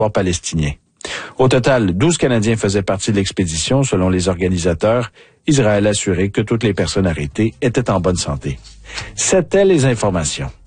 palestiniens. Au total, 12 Canadiens faisaient partie de l'expédition. Selon les organisateurs, Israël a assuré que toutes les personnes arrêtées étaient en bonne santé. C'étaient les informations.